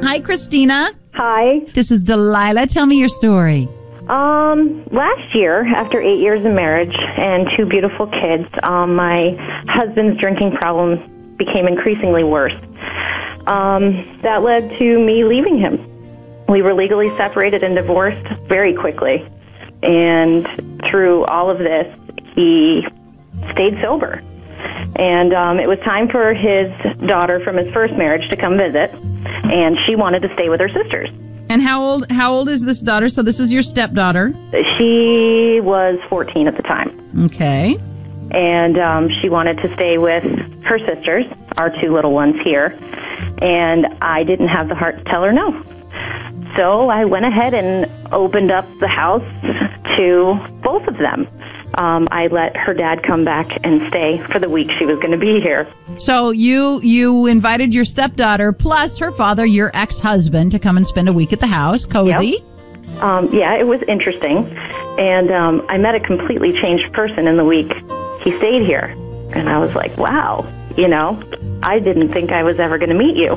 Hi, Christina. Hi. This is Delilah. Tell me your story. Last year, after 8 years of marriage and 2 beautiful kids, my husband's drinking problem became increasingly worse. That led to me leaving him. We were legally separated and divorced very quickly. And through all of this, he stayed sober. And it was time for his daughter from his first marriage to come visit, and she wanted to stay with her sisters. And how old is this daughter? So this is your stepdaughter. She was 14 at the time. Okay. And she wanted to stay with her sisters, our 2 little ones here, and I didn't have the heart to tell her no. So I went ahead and opened up the house to both of them. I let her dad come back and stay for the week she was going to be here. So you invited your stepdaughter plus her father, your ex-husband, to come and spend a week at the house. Cozy. Yep. Yeah, it was interesting. And I met a completely changed person in the week he stayed here. And I was like, wow, I didn't think I was ever going to meet you.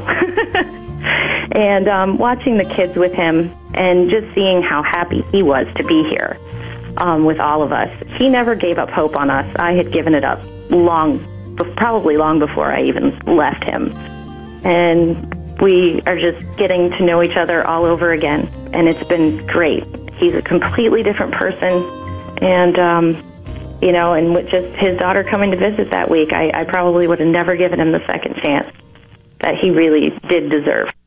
And watching the kids with him and just seeing how happy he was to be here with all of us. He never gave up hope on us. I had given it up probably long before I even left him. And we are just getting to know each other all over again. And it's been great. He's a completely different person. And, and with just his daughter coming to visit that week, I probably would have never given him the second chance that he really did deserve.